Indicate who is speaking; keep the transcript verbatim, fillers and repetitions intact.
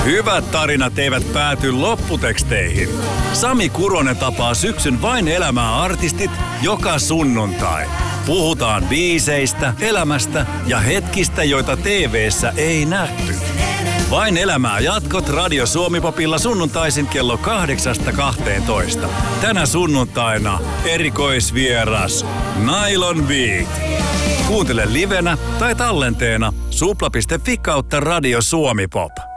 Speaker 1: Hyvät tarinat eivät pääty lopputeksteihin. Sami Kuronen tapaa syksyn Vain elämää -artistit joka sunnuntai. Puhutaan biiseistä, elämästä ja hetkistä, joita T V:ssä ei nähty. Vain elämää -jatkot Radio Suomi-popilla sunnuntaisin kello kahdeksasta kahteentoista. Tänä sunnuntaina erikoisvieras Nylon Beat. Kuuntele livenä tai tallenteena supla piste fi kautta Radio Suomi Pop.